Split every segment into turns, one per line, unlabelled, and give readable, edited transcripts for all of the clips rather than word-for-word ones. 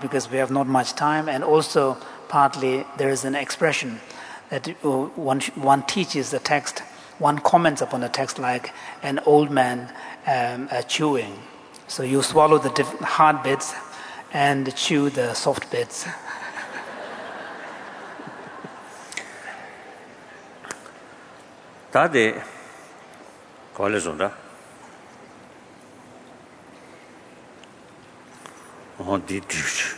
because we have not much time, and also partly there is an expression that one teaches the text, one comments upon the text like an old man chewing. So you swallow the hard bits and chew the soft bits.
다들 걸려준다. 디디슈.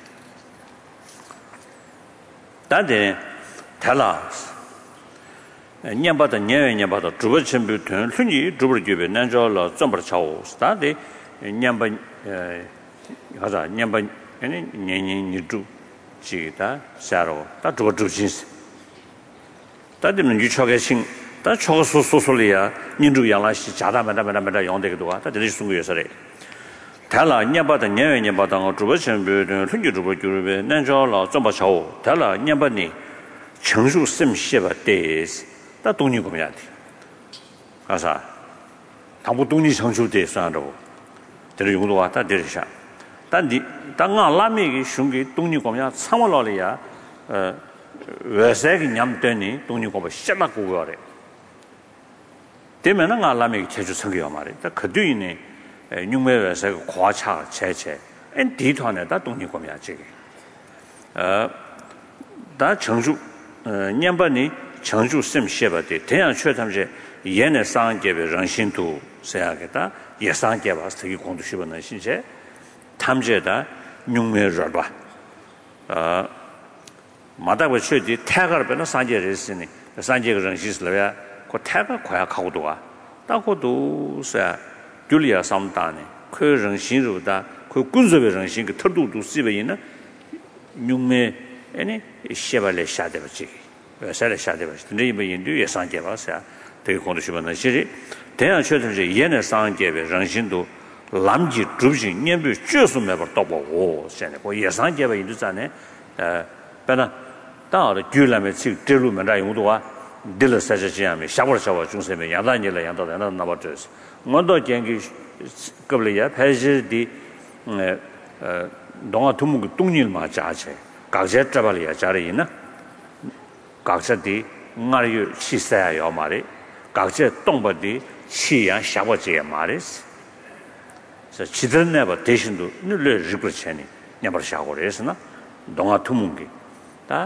다들 달라스. 년바다 년년바다 주버침부터 흔히 주버주베 난저로 점버 차오. 다들 년바 가자 년바 아니 년년주 지다 샤로 다 주버주신스. 다들은 유초게신 다 초소소소리야 민주 양라시 자다마다마다 용되기도 와. 다들 순구여서래. 달라 년바다 년년바다 주버침부터 흔히 주버주베 난저로 점버 차오. 달라 년바니 청수 셈시바 데스 다 독립금이야. 가서 당부 독립 청수대 산으로 데려 용도 왔다 데려샤. 단디 당아 라미기 슝기 독립금이야 참월로리야 외세기 냠더니 독립금 시작하고 그래. 되면은 알라미기 제주 성교 말이야. 그 뒤에 육매외세가 과차 제체 엔 디토네 다 독립금이야 지금. 다 청수 년반이 청주 셈셰바데 대양 최탐제 예내 상계의人心도 세야겠다. 예상계바 스기 공도시번은 신체 탐제다 육매러봐. 마다고 최디 태가를 변한 상계를 상계가人心슬려야 그 태가 과야 가고도가 따고도 세 줄리아 삼다네 그人心로다 그 군섭의人心 그 터도도 쓰베 있는 육매 아니 셰발레 샤데버지 샤레 샤데버지 근데 이번 인도 예상계 봐서 되게 공도시번은 시리 대양 최선제 예내 상계의人心도 남지 줍지 년비 죄수매버 떠보고 전에 그 예상계의 인도잖아요 배나 다를 줄라면 지 들루면 다 용도와 들어서지야면 샤버샤버 중세면 야단일에 야단다 나버져서 먼저 경기 급리야 패지디 동아 두문 동일마 자체 각자 잡아리야 자리이나 각자디 나리유 시사야 말이 각자 동버디 시야 샤버지야 말이스 그래서 지들내버 대신도 늘려 리그르체니 냐버샤고레스나 동아 두문기 다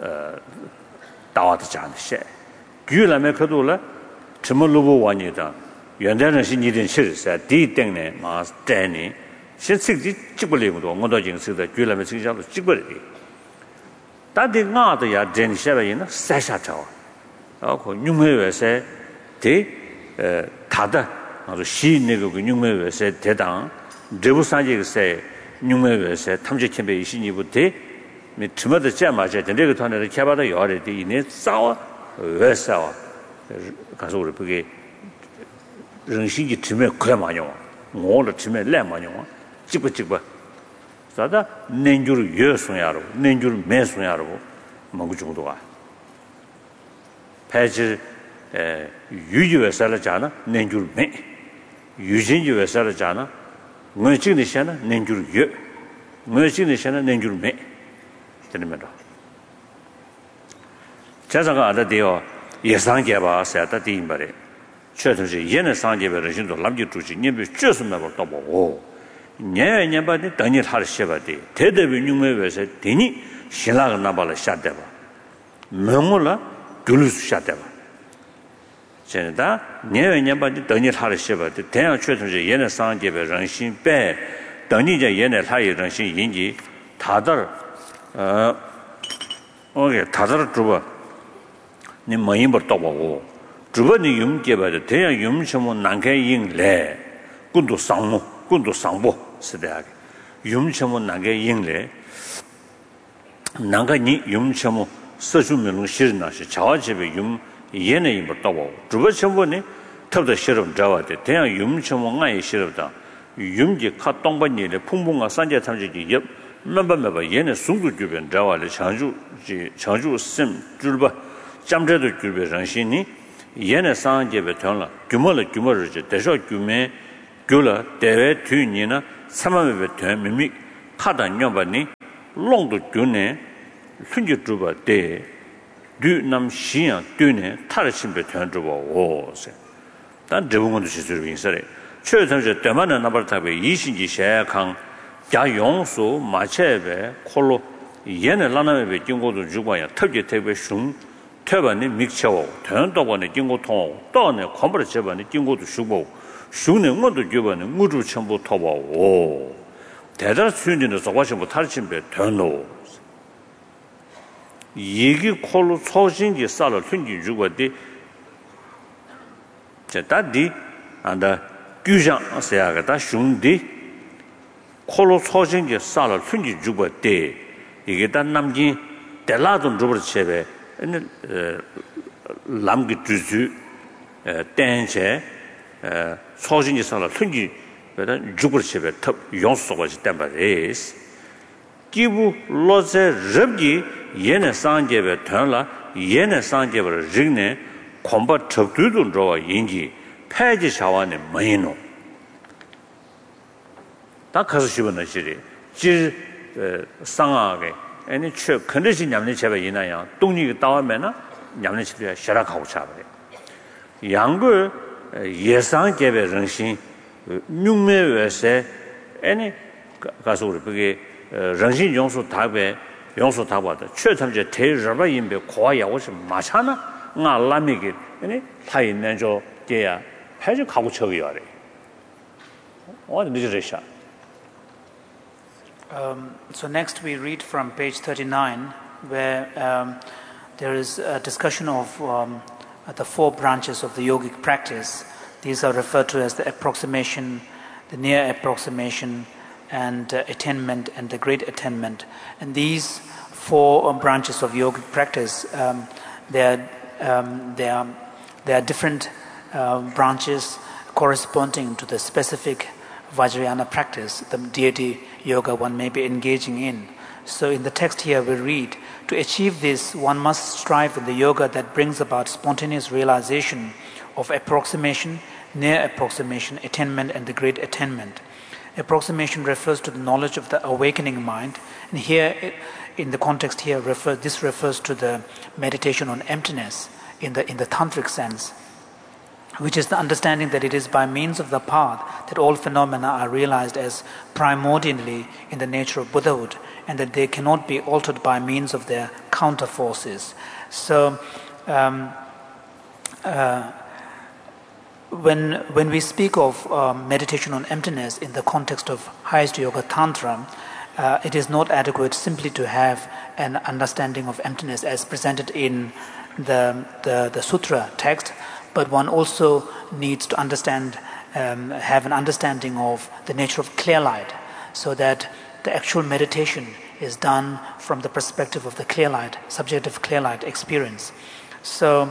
다와도 잔세 규라메 그도라 점을로보 와니다 연대는 신이든 실세 디땡네 마스테니 신식지 찍벌리고도 모도징스의 규라메 증자로 찍벌리 다디 나도야 젠샤베이나 사샤타와 그 육매외세 대 다다 아주 시내고 육매외세 대당 제부산지세 육매외세 탐지 캠페인 신이부터 미 처음부터 제마제 된게团에 개발도 요래도 이내 싸워 외싸워 가서 우리 그게人心이 처음에 그래 많이 와 뭐를 처음에 내 많이 와 찍고 사다 nenjuru 여송야로 nenjuru 매송야로 먹을 정도가 패지 유지회사라잖아 nenjuru 매 유진지회사라잖아 뭐지니잖아 nenjuru 여 뭐지니잖아 nenjuru 매 되는면도 자자가 알아대요 예상개봐 세다 뒤인발에 최선지 예는 상개별 신도 남지 주지 님이 죄수매버 떠보고 년년바디 당일 하르셔바디 대대비 육매외서 되니 신라가 나발을 샤대바 명물라 둘수 샤대바 제다 년년바디 당일 하르셔바디 대양 최선지 예는 상개별人心 배 당니자 예는 하이 人心 인지 다들 다들 주버 니 뭐임버 떠보고 주버니 용개바디 대양 용심은 난개잉래 군도 상모 스대하게 юм첨은 나게 인래 나가니 юм첨은 서주면은 싫나시 자와집에 용 얘네 뭐 떠고 주버첨번에 탑도 싫음 자와데 대양 юм첨은 아예 싫다 юм지 카똥번이래 풍풍아 산제 탐지기 옆 몇번몇번 얘네 숭구 주변 자와래 장주 심 줄바 잠제도 주변 정신이 얘네 상제에 전라 규모를 대셔 규매 교라 대외 뒤니나 삼함에 되 미미 카다 녀바니 롱도 균네 순지 주바 때 류남 시야 균네 타르심베 전주바 오세 단 저분도 시주를 인사래 최선제 때만은 나버타베 이신지 샤강 자용수 마체베 콜로 얘네 라나베经过도 주바야 특别슝特别니 믹쳐오 전도번에经过통 또네 컴버를 제번에经过도 슈보 슝네 뭐도 주번에 무주 전부 토바오 대단 수준의 소과시 탈침베 되노 얘기 콜로 소신지 살을 튼지 주거디 제다디 안다 규장 세야가다 슝디 콜로 소신지 살을 튼지 주거디 이게 단 남기 델라돈 주버 쳬베 람기 주주 땡제 소신지 살을 튼지 베단 주버 쳬베 탑 용소가지 땜바레스 기부 로제 럽기 얘네 상제베 턴라 얘네 상제베 징네 콤바 접두도 저와 인지 폐지 샤와네 마이노 다 가서 싶은 시리 지 상하게 아니 최 컨디션 냠네 제가 이나야 동리 따오면은 냠네 집에 샤라하고 차버려 양거 예상 개별 정신 육매외세 아니 가서 우리 그게 정신 용수 답에 용수 답하다 최첨제 대저바 인베 고아야고시 마찬아 알라미게 아니 다 있는 저 게야 해주 가고 저기야래 어디 늦으셔
So next we read from page 39 where there is a discussion of the four branches of the yogic practice. These are referred to as the approximation, the near approximation, and attainment, and the great attainment. And these four branches of yogic practice, they are different branches corresponding to the specific Vajrayana practice, the deity yoga one may be engaging in. So in the text here we read, to achieve this, one must strive in the yoga that brings about spontaneous realization of approximation, near approximation, attainment, and the great attainment. Approximation refers to the knowledge of the awakening mind, and here, in the context here, this refers to the meditation on emptiness in the tantric sense, which is the understanding that it is by means of the path that all phenomena are realized as primordially in the nature of Buddhahood, and that they cannot be altered by means of their counter forces. So, when we speak of meditation on emptiness in the context of highest yoga tantra, it is not adequate simply to have an understanding of emptiness as presented in the sutra text, but one also needs to understand, have an understanding of the nature of clear light, so that the actual meditation is done from the perspective of the clear light, subjective clear light experience. So,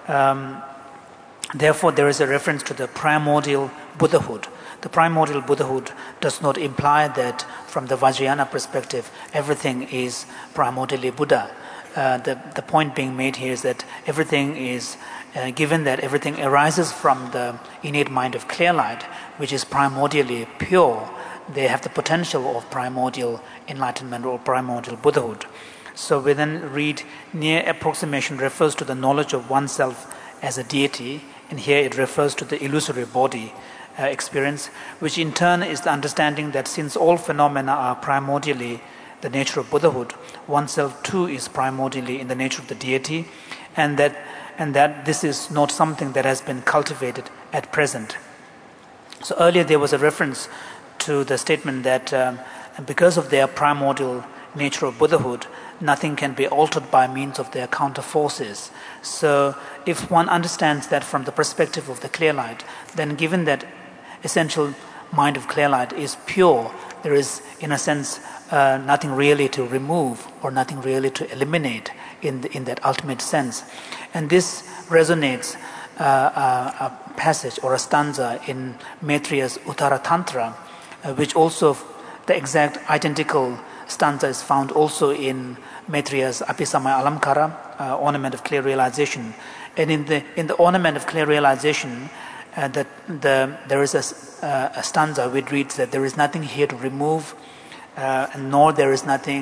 therefore, there is a reference to the primordial Buddhahood. The primordial Buddhahood does not imply that from the Vajrayana perspective, everything is primordially Buddha. The point being made here is that everything is, given that everything arises from the innate mind of clear light, which is primordially pure, they have the potential of primordial enlightenment or primordial Buddhahood. So we then read, near approximation refers to the knowledge of oneself as a deity, and here it refers to the illusory body experience, which in turn is the understanding that since all phenomena are primordially the nature of Buddhahood, oneself too is primordially in the nature of the deity, and that this is not something that has been cultivated at present. So earlier there was a reference to the statement that because of their primordial nature of Buddhahood, nothing can be altered by means of their counter forces. So if one understands that from the perspective of the clear light, then given that essential mind of clear light is pure, there is in a sense nothing really to remove or nothing really to eliminate in that ultimate sense. And this resonates a passage or a stanza in Maitreya's Uttara Tantra, which also the exact identical stanza is found also in Maitreya's Apisamaya Alamkara, Ornament of Clear Realization. And in the Ornament of Clear Realization, there is a stanza which reads that there is nothing here to remove, nor there is nothing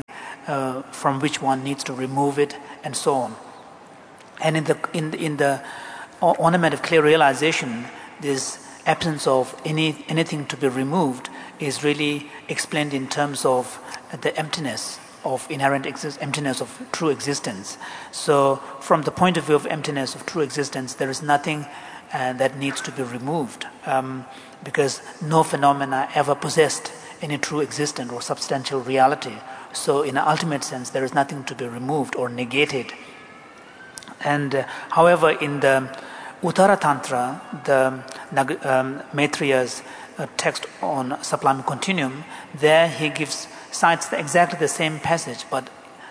from which one needs to remove it, and so on. And in the ornament of clear realization, this absence of anything to be removed is really explained in terms of the emptiness of inherent emptiness of true existence. So from the point of view of emptiness of true existence, there is nothing that needs to be removed, because no phenomena ever possessed any true existent or substantial reality. So in an ultimate sense, there is nothing to be removed or negated. And however, in the Uttara Tantra, the Maitreya's text on Sublime Continuum, there he cites exactly the same passage, but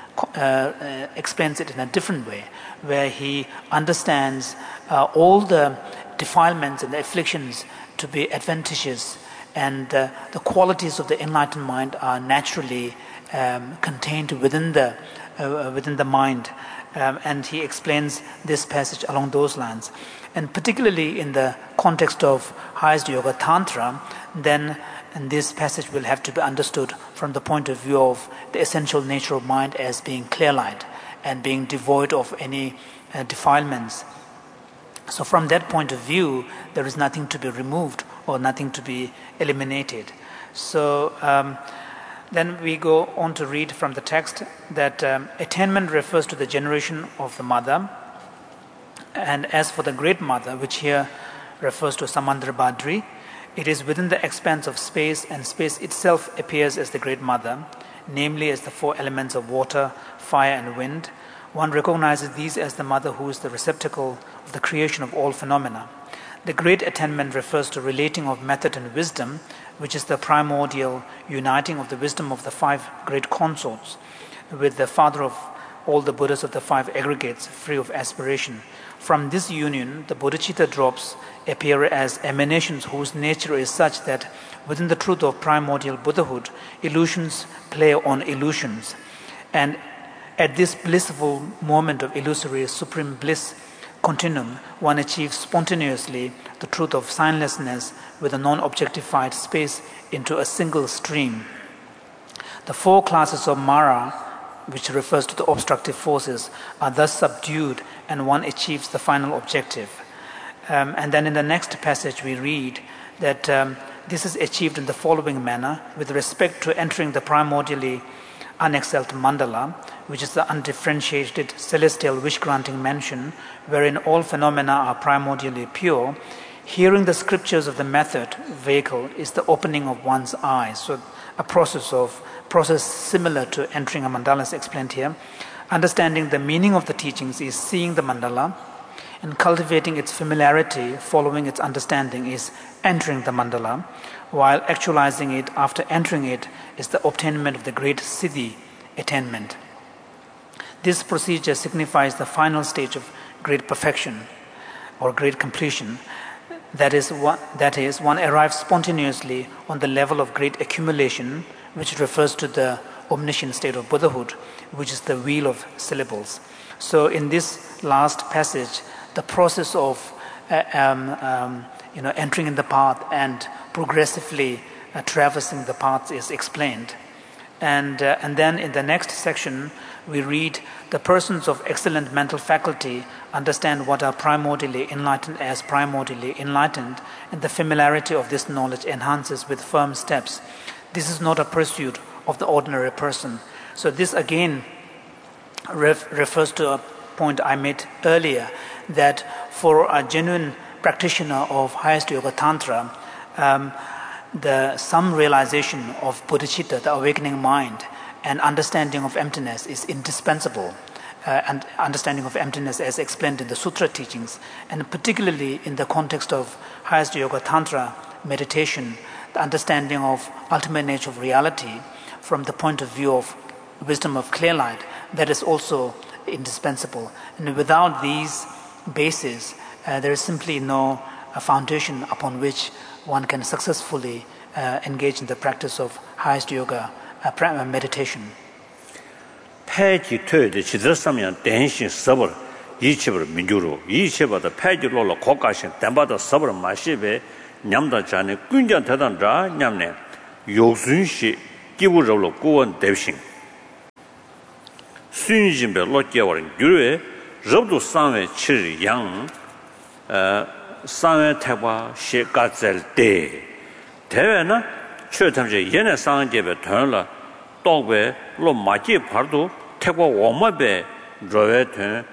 explains it in a different way, where he understands all the defilements and the afflictions to be adventitious, and the qualities of the enlightened mind are naturally contained within the mind. And he explains this passage along those lines. And particularly in the context of highest yoga tantra, then this passage will have to be understood from the point of view of the essential nature of mind as being clear light and being devoid of any defilements. So from that point of view, there is nothing to be removed or nothing to be eliminated. So then we go on to read from the text that attainment refers to the generation of the mother. And as for the great mother, which here refers to Samandra Badri, it is within the expanse of space, and space itself appears as the great mother, namely as the four elements of water, fire, and wind. One recognizes these as the mother who is the receptacle of the creation of all phenomena. The great attainment refers to relating of method and wisdom, which is the primordial uniting of the wisdom of the five great consorts with the father of all the Buddhas of the five aggregates, free of aspiration. From this union, the bodhicitta drops appear as emanations whose nature is such that within the truth of primordial Buddhahood, illusions play on illusions. And at this blissful moment of illusory supreme bliss continuum, one achieves spontaneously the truth of signlessness with a non-objectified space into a single stream. The four classes of Mara, which refers to the obstructive forces, are thus subdued and one achieves the final objective. And then in the next passage we read that this is achieved in the following manner with respect to entering the primordially unexcelled mandala, which is the undifferentiated celestial wish-granting mansion wherein all phenomena are primordially pure. Hearing the scriptures of the method vehicle is the opening of one's eyes. So a process similar to entering a mandala is explained here. Understanding the meaning of the teachings is seeing the mandala, and cultivating its familiarity, following its understanding, is entering the mandala, while actualizing it after entering it is the obtainment of the great siddhi attainment. This procedure signifies the final stage of great perfection or great completion. That is, one arrives spontaneously on the level of great accumulation, which refers to the omniscient state of Buddhahood, which is the wheel of syllables. So in this last passage, the process of entering in the path and progressively traversing the path is explained. And then in the next section, we read, the persons of excellent mental faculty understand what are primordially enlightened as primordially enlightened, and the familiarity of this knowledge enhances with firm steps. This is not a pursuit of the ordinary person. So this again refers to a point I made earlier, that for a genuine practitioner of highest yoga tantra, some realization of bodhicitta, the awakening mind, and understanding of emptiness is indispensable. And understanding of emptiness as explained in the sutra teachings, and particularly in the context of highest yoga tantra meditation, the understanding of ultimate nature of reality from the point of view of wisdom of clear light, that is also indispensable. And without these bases, there is simply no foundation upon which one can successfully engage in the practice of highest yoga meditation.
패지 퇴의 지들삼면 대신 서버 이치버 민주로 이치버다 패지로로 고가신 담바다 서버 마시베 냠다 자네 군전 대단자 냠네 요순시 기부로로 고원 대신 순진배 로께와는 규에 rob도 상회 7양 상회 태과 시가절 때 대회는 최탐제 연애 상계배 돈라 또배 로 마지 바도 태과 원마배 로외된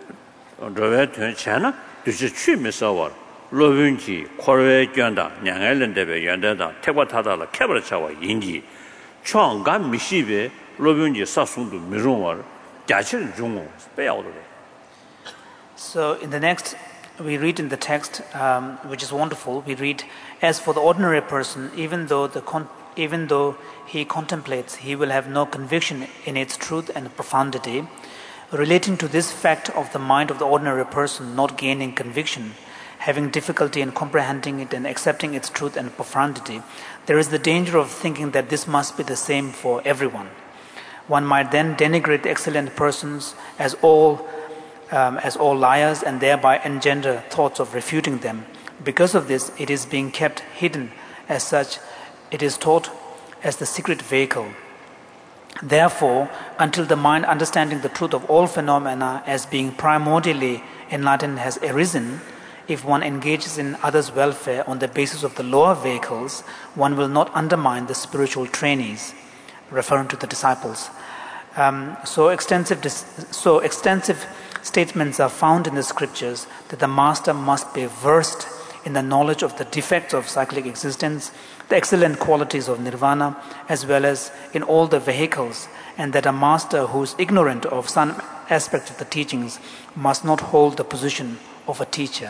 전나就是취미서 와 로빈지 코르에 견다 냥엘른데배 연대다 태과 타다라 캐버차와 인지 총감 미시베 로빈지 사송도 미롱와 자치를 중고 빼야오도.
So in the next, we read in the text, which is wonderful. We read, "As for the ordinary person, even though he contemplates, he will have no conviction in its truth and profundity." Relating to this fact of the mind of the ordinary person not gaining conviction, having difficulty in comprehending it and accepting its truth and profundity, there is the danger of thinking that this must be the same for everyone. One might then denigrate excellent persons as all liars and thereby engender thoughts of refuting them. Because of this, it is being kept hidden. As such, it is taught as the secret vehicle. Therefore, until the mind understanding the truth of all phenomena as being primordially enlightened has arisen, if one engages in others' welfare on the basis of the lower vehicles, one will not undermine the spiritual trainees, referring to the disciples. So extensive statements are found in the scriptures that the master must be versed in the knowledge of the defects of cyclic existence, the excellent qualities of nirvana, as well as in all the vehicles, and that a master who is ignorant of some aspect of the teachings must not hold the position of a teacher.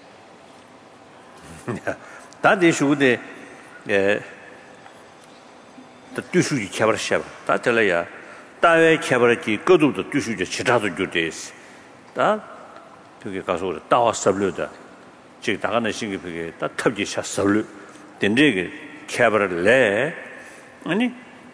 That is the 두수지 개발시야. 다 들려야 다외 개발기 거두도 두수지 지다도 주대스. 다 그게 가서 다와 섭류다. 즉 다가는 신기하게 다 탑지 샷섭류. 된데게 개발을 내 아니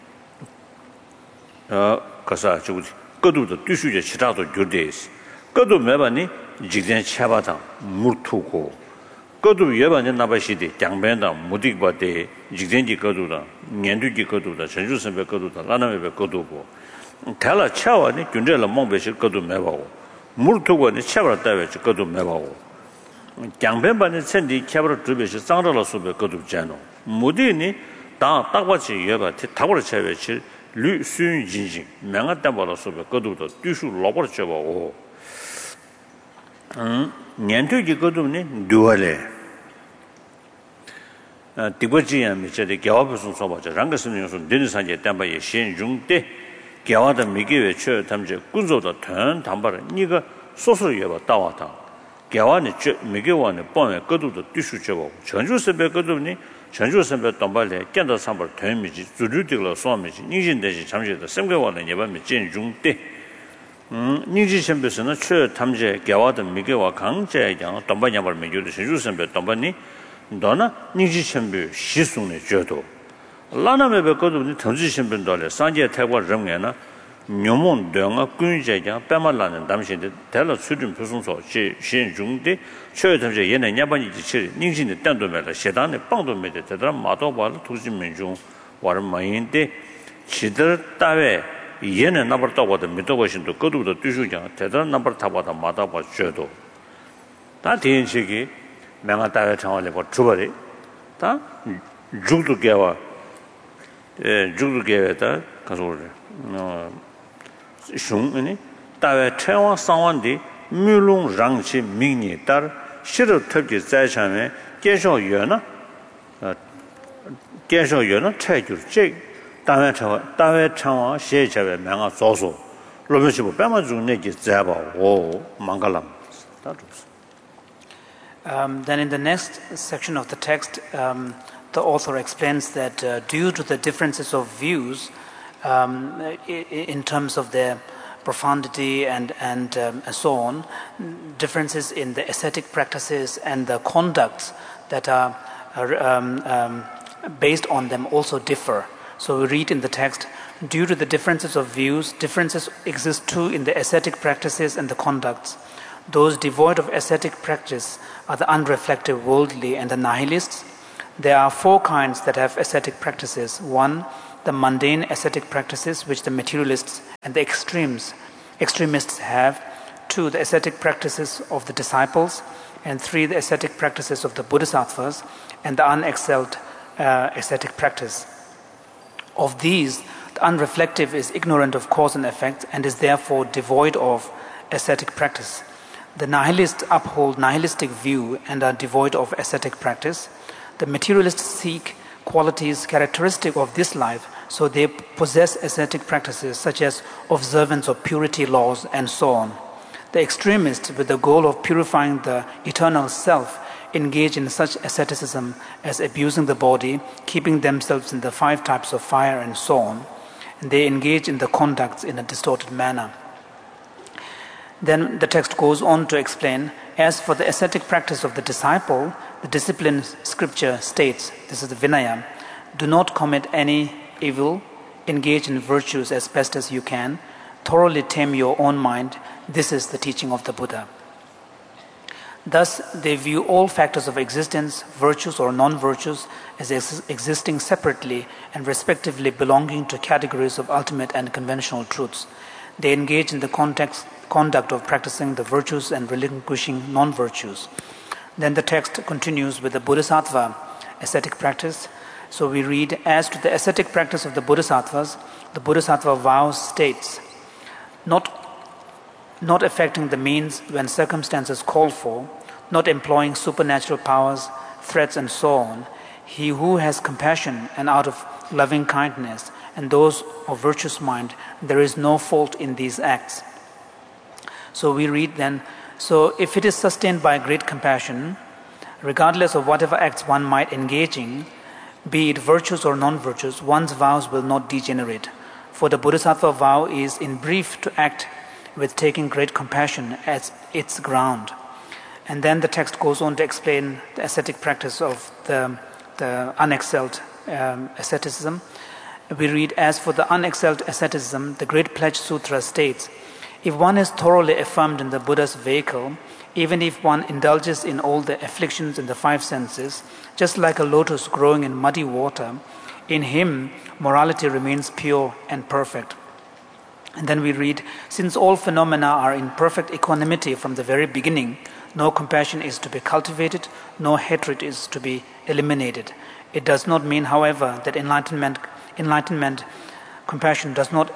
가서 저기 거두도 두수지 지다도 주대스. 거두 매반이 직전 차바다 물투고 거두 예반에 나바시디 장변다 무디바데 직전지 거두다 년두지 거두다 전주선배 거두다 라나메배 거두고 달라 차와니 준절라 몽베시 거두 매바고 물투고니 차바라 따베 거두 매바고 장변반에 천디 차바라 두베시 쌍라라 수배 거두 잖노 무디니 다 딱바치 예바 타버라 차베치 류순진진 명아따바라 수배 거두도 뒤수 로버르 쳐바고 년두지 거두니 두월에 디버지야 미쳐데 겨워서 써봐죠. 랑가스는 데르산제 담바에 신중대 겨와다 미게외 처 담제 군조도 던 담바를 니가 소소여봐 따와다. 겨와니 미게와니 뻔에 거두도 뒤수쳐고 전주선배 거두니 전주선배 담발에 깬다 삼벌 되미지 주류들로 소미지 니진대지 잠시도 semge와는 예반미 진중대 닝지 선배서는 최 탐제 겨와다 미게와 강제장 담바냐벌 메주도 전주선배 담바니 너나 닝지 선배 시송의 죄도 라나메베 거두니 던지 선배들에 산제 태과 정에나 묘몬 대응아 군제장 빼말라는 담신데 달러 수준 표송소 신중대 최 탐제 얘네 냐반이 지치 닝신의 단도메라 세단의 빵도메데 대단 마도발 투진민중 와르 마인데 지들 따외 얘네 나버 따고도 믿어보신도 거두도 뒤수장 대단 나버 타고다 마다봐 줘도 다 대인식이 명아 따외 창원에 뭐 주버리 다 죽도 개와 죽도 개다 가서 슝니 따외 최원 상원디 뮤롱 랑치 민니 따 시르 특기 자산에 계속 연나 차이줄 다외 창원 시제에 명아 조소 로면시고 빼만 중내기 잡아 오 망갈람
Then in the next section of the text, the author explains that due to the differences of views in terms of their profundity and so on, differences in the ascetic practices and the conducts that are based on them also differ. So we read in the text, due to the differences of views, differences exist too in the ascetic practices and the conducts. Those devoid of ascetic practice are the unreflective, worldly, and the nihilists. There are 4 kinds that have ascetic practices. 1, the mundane ascetic practices, which the materialists and the extremes extremists have, 2, the ascetic practices of the disciples, and 3, the ascetic practices of the bodhisattvas, and the unexcelled ascetic practice. Of these, the unreflective is ignorant of cause and effect and is therefore devoid of ascetic practice. The nihilists uphold nihilistic view and are devoid of ascetic practice. The materialists seek qualities characteristic of this life, so they possess ascetic practices such as observance of purity laws and so on. The extremists, with the goal of purifying the eternal self, engage in such asceticism as abusing the body, keeping themselves in the 5 types of fire and so on. And they engage in the conducts in a distorted manner. Then the text goes on to explain, as for the ascetic practice of the disciple, the discipline scripture states, this is the Vinaya, do not commit any evil, engage in virtues as best as you can, thoroughly tame your own mind. This is the teaching of the Buddha. Thus, they view all factors of existence, virtues or non-virtues, as existing separately and respectively belonging to categories of ultimate and conventional truths. They engage in the conduct of practicing the virtues and relinquishing non-virtues. Then the text continues with the Bodhisattva ascetic practice. So we read, as to the ascetic practice of the Bodhisattvas, the Bodhisattva vow states, not affecting the means when circumstances call for, not employing supernatural powers, threats and so on, he who has compassion and out of loving kindness and those of virtuous mind, there is no fault in these acts. So we read then, so if it is sustained by great compassion, regardless of whatever acts one might engage in, be it virtues or non-virtues, one's vows will not degenerate. For the Bodhisattva vow is in brief to act with taking great compassion as its ground. And then the text goes on to explain the ascetic practice of the unexcelled asceticism. We read, as for the unexcelled asceticism, the Great Pledge Sutra states, if one is thoroughly affirmed in the Buddha's vehicle, even if one indulges in all the afflictions in the 5 senses, just like a lotus growing in muddy water, in him morality remains pure and perfect. And then we read, since all phenomena are in perfect equanimity from the very beginning, no compassion is to be cultivated, no hatred is to be eliminated. It does not mean, however, that compassion does not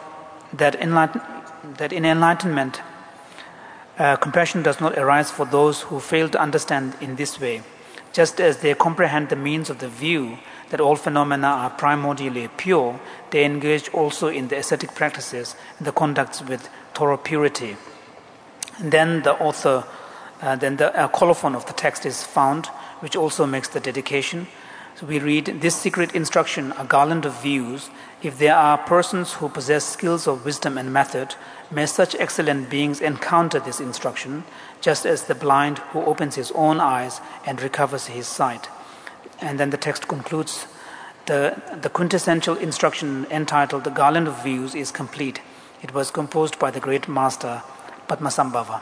arise for those who fail to understand in this way. Just as they comprehend the means of the view that all phenomena are primordially pure, they engage also in the ascetic practices and the conducts with thorough purity. And then the colophon of the text is found, which also makes the dedication. So we read, this secret instruction, a garland of views, if there are persons who possess skills of wisdom and method, may such excellent beings encounter this instruction, just as the blind who opens his own eyes and recovers his sight. And then the text concludes, the quintessential instruction entitled The Garland of Views is complete. It was composed by the great master Padmasambhava.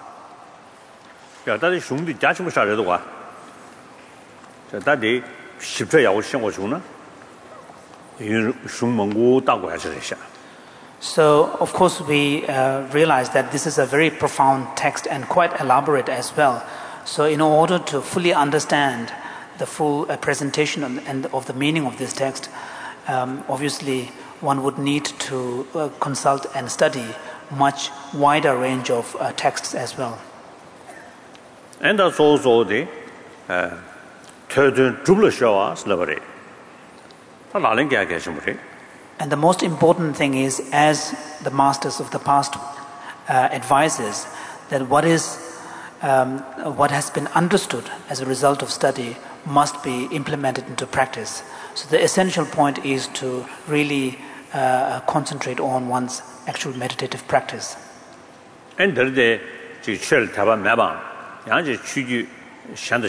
So, of course, we realize that this is a very profound text and quite elaborate as well. So, in order to fully understand the full presentation of the meaning of this text, obviously one would need to consult and study much wider range of texts as well.
And that's also the
and the most important thing is, as the masters of the past advises, that what has been understood as a result of study must be implemented into practice. So the essential point is to really concentrate on one's actual meditative practice.
And the and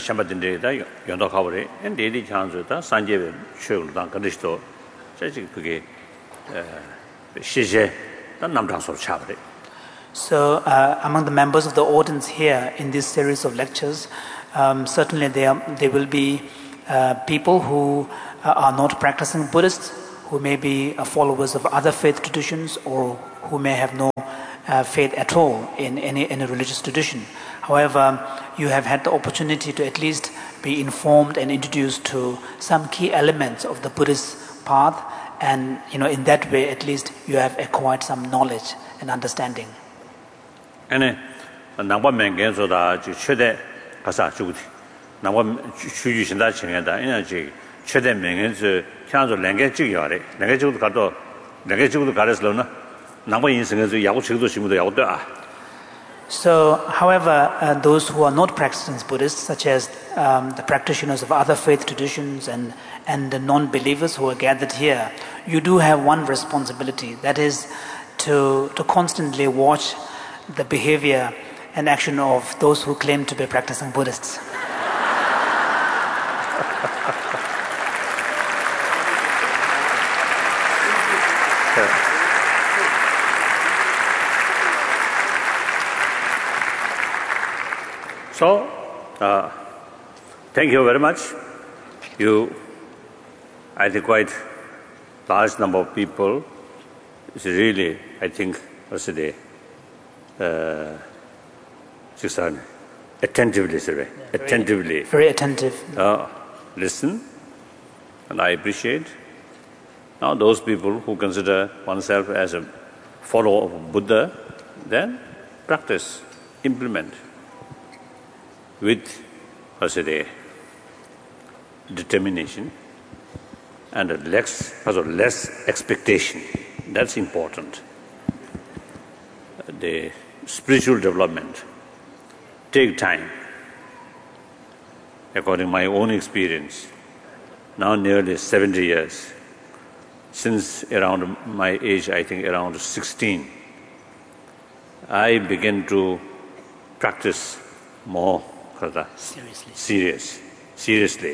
so among the members of the audience here in this series of lectures, certainly there will be people who are not practicing Buddhists, who may be followers of other faith traditions, or who may have no faith at all in any religious tradition. However, you have had the opportunity to at least be informed and introduced to some key elements of the Buddhist path, and in that way at least you have acquired some knowledge and understanding.
And nangpa mengen so da ji chede kasa chu ti nangpa chu ju shin da chen da ina ji chede mengen zo kya zo lenge ji ya re lenge ji ga do lenge ji do ga le lo na nangpa yin seng zo ya gu chi do shi mu do ya gu da.
So, however, those who are not practicing Buddhists, such as the practitioners of other faith traditions and the non-believers who are gathered here, you do have one responsibility, that is to constantly watch the behavior and action of those who claim to be practicing Buddhists.
So, thank you very much. I think quite large number of people. It's really, I think, also the attentively,
very attentive.
Listen, and I appreciate. Now, those people who consider oneself as a follower of Buddha, then practice, implement. With determination and less expectation. That's important. The spiritual development take time. According to my own experience, now nearly 70 years, since around my age, I think around 16, I began to practice more seriously.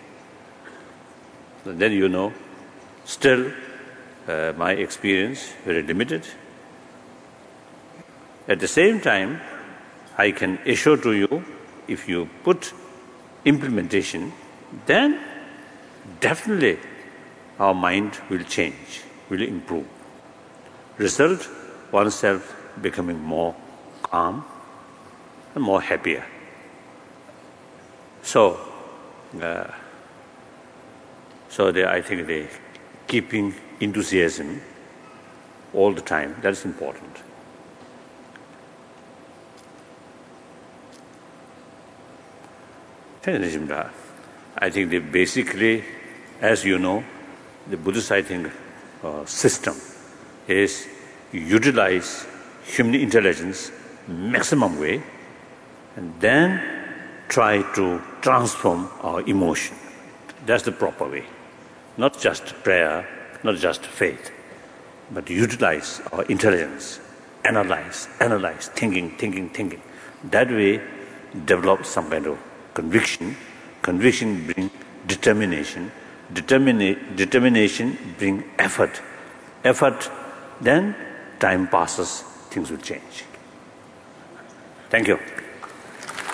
And then still my experience very limited. At the same time, I can assure to you, if you put implementation, then definitely our mind will change, will improve. Result, oneself becoming more calm and more happier. So I think the keeping enthusiasm all the time, that's important. I think basically, as you know, the Buddhist, I think, system is utilize human intelligence maximum way and then try to transform our emotion. That's the proper way. Not just prayer, not just faith, but utilize our intelligence, analyze, thinking. That way, develop some kind of conviction. Conviction brings determination. Determination brings effort. Effort, then time passes, things will change. Thank you.